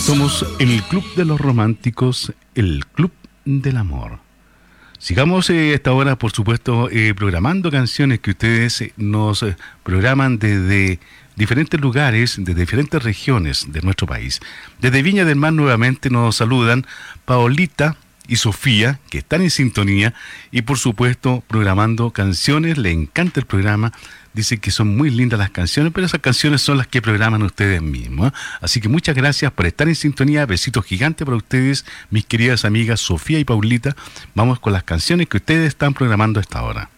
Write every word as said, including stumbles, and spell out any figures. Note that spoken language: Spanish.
Somos el Club de los Románticos, el Club del Amor. Sigamos eh, esta hora, por supuesto, eh, programando canciones que ustedes eh, nos eh, programan desde diferentes lugares, de diferentes regiones de nuestro país. Desde Viña del Mar nuevamente nos saludan Paolita y Sofía, que están en sintonía y por supuesto programando canciones. Le encanta el programa, dicen que son muy lindas las canciones, pero esas canciones son las que programan ustedes mismos, ¿eh? Así que muchas gracias por estar en sintonía. Besitos gigantes para ustedes, mis queridas amigas Sofía y Paulita. Vamos con las canciones que ustedes están programando a esta hora.